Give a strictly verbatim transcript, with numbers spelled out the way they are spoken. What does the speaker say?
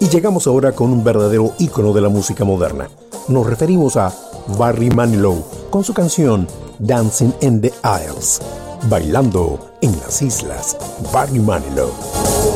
Y llegamos ahora con un verdadero ícono de la música moderna. Nos referimos a Barry Manilow con su canción Dancing in the Isles, bailando en las islas. Barry Manilow.